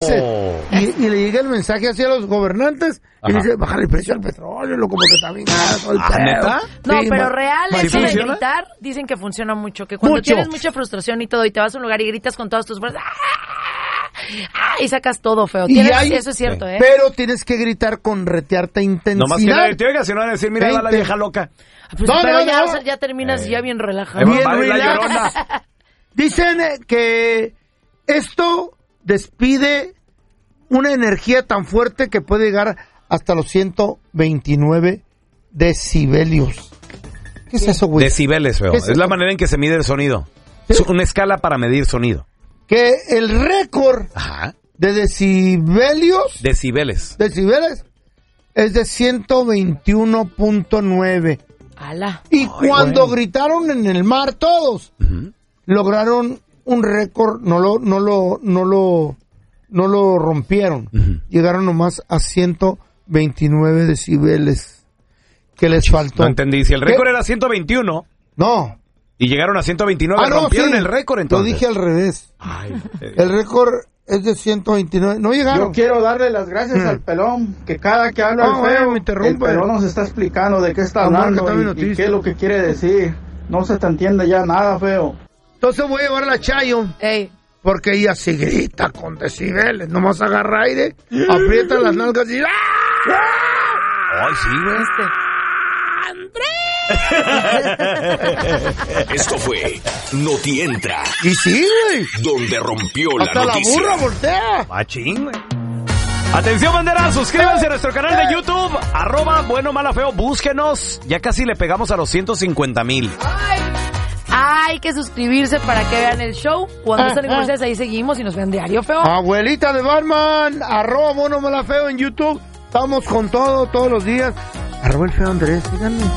Y le llega el mensaje hacia los gobernantes y dice, bajar el precio del petróleo, loco, porque está bien caro. ¿Neta? No, Sí, pero real, ¿sí eso de funciona? gritar, dicen que funciona mucho. Que cuando tienes mucha frustración y todo, y te vas a un lugar y gritas con todas tus fuerzas, y sacas todo, feo. Eso es cierto, ¿eh? Pero tienes que gritar con retearta intensidad. Nomás que nadie te oiga, si no van a decir, mira, ahí va la vieja loca. Pues, No, pero no, ya, no. o sea, ya terminas ya bien relajado. Bien Va la relax. Llorona. Dicen que esto despide una energía tan fuerte que puede llegar hasta los 129 decibelios. ¿Qué es eso, güey? Decibeles, feo. ¿Qué es Es la eso? manera en que se mide el sonido. Sí. Es una escala para medir sonido. Que el récord Ajá. de decibeles Decibeles. es de 121.9. Ala. Y cuando gritaron en el mar todos, lograron un récord, no lo rompieron. Llegaron nomás a 129 decibeles. ¿Qué les faltó? No entendí. Si el récord ¿Qué? era 121 No. y llegaron a 129, rompieron sí. el récord Lo entonces. dije al revés. Ay, El récord es de 129. No llegaron. Yo quiero darle las gracias al pelón, que cada que habla el bueno, feo, me interrumpe. el pelón nos está explicando de qué está Amor, hablando que está mi y noticia. qué es lo que quiere decir. No se te entiende ya nada, feo. Entonces voy a llevar a la Chayo. Ey. Porque ella se grita con decibeles. Nomás agarra aire, aprieta las nalgas y... Ay, sí, güey. Esto fue No Te Entra, Y sí, güey. donde rompió la Hasta la noticia. burra voltea. Machín, güey. Atención, bandera, suscríbanse a nuestro canal de YouTube, @buenomalafeo, búsquenos. Ya casi le pegamos a los 150,000. Hay que suscribirse para que vean el show. Cuando están en comerciales, ahí seguimos y nos vean diario, feo. Abuelita de Batman, @Mono Malafeo en YouTube. Estamos con todo, todos los días. @el feo Andrés, síganme.